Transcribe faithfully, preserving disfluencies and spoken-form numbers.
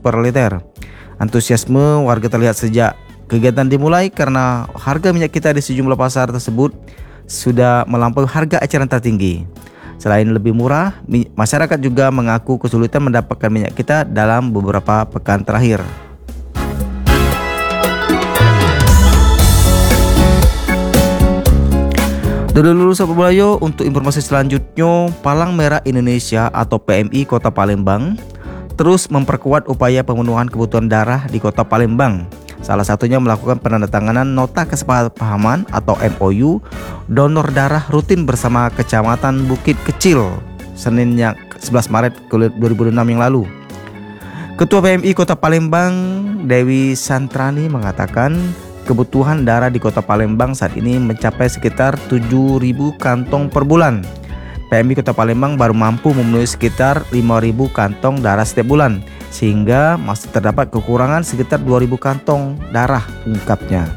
per liter. Antusiasme warga terlihat sejak kegiatan dimulai karena harga minyak kita di sejumlah pasar tersebut sudah melampaui harga eceran tertinggi. Selain lebih murah, masyarakat juga mengaku kesulitan mendapatkan minyak kita dalam beberapa pekan terakhir. Dulu Sobat Bulayo, untuk informasi selanjutnya, Palang Merah Indonesia atau P M I Kota Palembang terus memperkuat upaya pemenuhan kebutuhan darah di Kota Palembang. Salah satunya melakukan penandatanganan nota kesepahaman atau M O U donor darah rutin bersama Kecamatan Bukit Kecil Senin yang sebelas Maret dua ribu enam yang lalu. Ketua P M I Kota Palembang Dewi Santrani mengatakan kebutuhan darah di Kota Palembang saat ini mencapai sekitar tujuh ribu kantong per bulan. P M I Kota Palembang baru mampu memenuhi sekitar lima ribu kantong darah setiap bulan, sehingga masih terdapat kekurangan sekitar dua ribu kantong darah, ungkapnya.